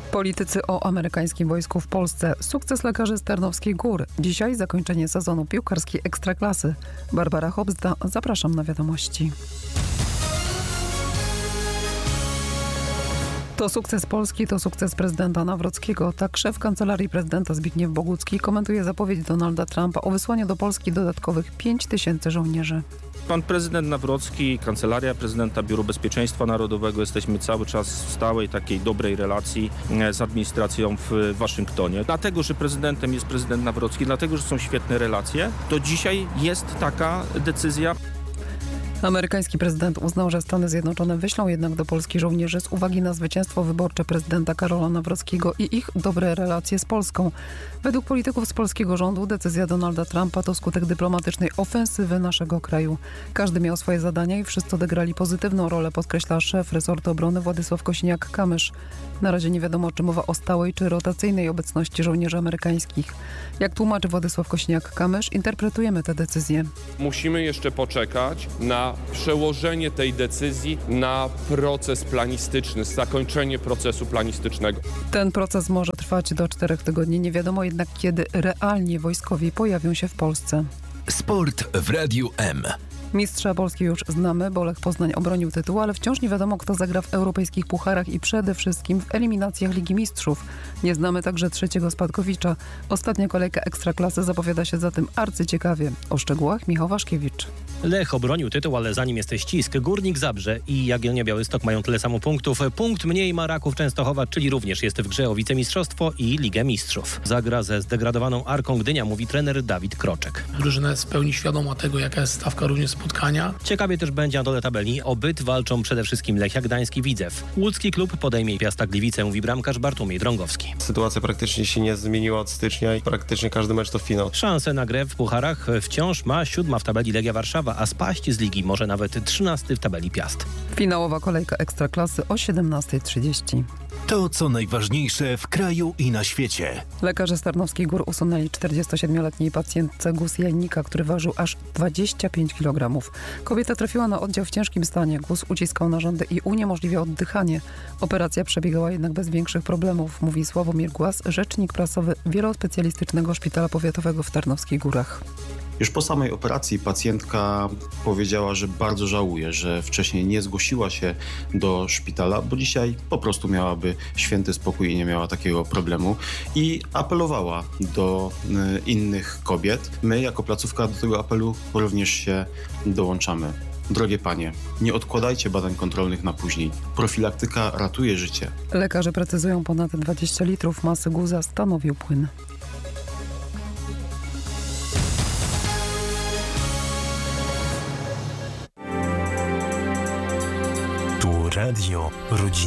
Politycy o amerykańskim wojsku w Polsce. Sukces lekarzy z Tarnowskiej Góry. Dzisiaj zakończenie sezonu piłkarskiej Ekstraklasy. Barbara Hobzda, zapraszam na wiadomości. To sukces Polski, to sukces prezydenta Nawrockiego. Tak szef Kancelarii Prezydenta Zbigniew Bogucki komentuje zapowiedź Donalda Trumpa o wysłaniu do Polski dodatkowych 5000 żołnierzy. Pan prezydent Nawrocki, Kancelaria Prezydenta, Biuro Bezpieczeństwa Narodowego, jesteśmy cały czas w stałej takiej dobrej relacji z administracją w Waszyngtonie. Dlatego, że prezydentem jest prezydent Nawrocki, dlatego, że są świetne relacje, to dzisiaj jest taka decyzja. Amerykański prezydent uznał, że Stany Zjednoczone wyślą jednak do Polski żołnierzy z uwagi na zwycięstwo wyborcze prezydenta Karola Nawrockiego i ich dobre relacje z Polską. Według polityków z polskiego rządu decyzja Donalda Trumpa to skutek dyplomatycznej ofensywy naszego kraju. Każdy miał swoje zadania i wszyscy odegrali pozytywną rolę, podkreśla szef resortu obrony Władysław Kosiniak-Kamysz. Na razie nie wiadomo, czy mowa o stałej czy rotacyjnej obecności żołnierzy amerykańskich. Jak tłumaczy Władysław Kosiniak-Kamysz, interpretujemy tę decyzję. Musimy jeszcze poczekać na przełożenie tej decyzji na proces planistyczny, zakończenie procesu planistycznego. Ten proces może trwać do 4 tygodni. Nie wiadomo jednak, kiedy realnie wojskowi pojawią się w Polsce. Sport w Radiu M. Mistrza Polski już znamy, bo Lech Poznań obronił tytuł, ale wciąż nie wiadomo, kto zagra w europejskich pucharach i przede wszystkim w eliminacjach Ligi Mistrzów. Nie znamy także trzeciego spadkowicza. Ostatnia kolejka Ekstraklasy zapowiada się zatem arcyciekawie. O szczegółach Michał Waszkiewicz. Lech obronił tytuł, ale za nim jest ścisk. Górnik Zabrze i Jagiellonia Białystok mają tyle samo punktów. Punkt mniej ma Raków Częstochowa, czyli również jest w grze o wicemistrzostwo i Ligę Mistrzów. Zagra ze zdegradowaną Arką Gdynia, mówi trener Dawid Kroczek. Drużyna jest w pełni świadoma tego, jaka jest stawka również spotkania. Ciekawie też będzie na dole tabeli. O byt walczą przede wszystkim Lechia Gdańsk i Widzew. Łódzki klub podejmie Piasta Gliwice, mówi bramkarz Bartłomiej Drągowski. Sytuacja praktycznie się nie zmieniła od stycznia i praktycznie każdy mecz to finał. Szansę na grę w pucharach wciąż ma 7. w tabeli Legia Warszawa, a spaść z ligi może nawet 13. w tabeli Piast. Finałowa kolejka Ekstraklasy o 17:30. To, co najważniejsze w kraju i na świecie. Lekarze z Tarnowskiej Gór usunęli 47-letniej pacjentce guz jajnika, który ważył aż 25 kg. Kobieta trafiła na oddział w ciężkim stanie. Guz uciskał narządy i uniemożliwiał oddychanie. Operacja przebiegała jednak bez większych problemów, mówi Sławomir Głaz, rzecznik prasowy Wielospecjalistycznego Szpitala Powiatowego w Tarnowskich Górach. Już po samej operacji pacjentka powiedziała, że bardzo żałuje, że wcześniej nie zgłosiła się do szpitala, bo dzisiaj po prostu miałaby święty spokój i nie miała takiego problemu i apelowała do innych kobiet. My jako placówka do tego apelu również się dołączamy. Drogie panie, nie odkładajcie badań kontrolnych na później. Profilaktyka ratuje życie. Lekarze precyzują, ponad 20 litrów masy guza stanowił płyn. Tu Radio Rodzina.